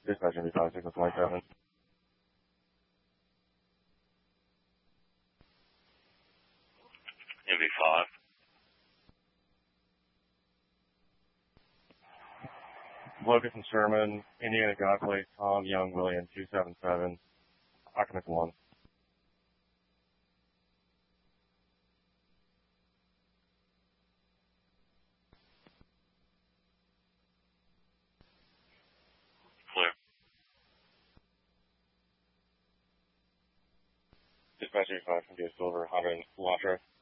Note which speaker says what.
Speaker 1: Dispatcher B5, 627.
Speaker 2: MV5.
Speaker 1: Locust and Sherman, Indiana Godfrey, Tom Young, William, 277, occupant 1.
Speaker 2: Clear.
Speaker 1: Dispatcher B5 from Silver, 100, Elantra.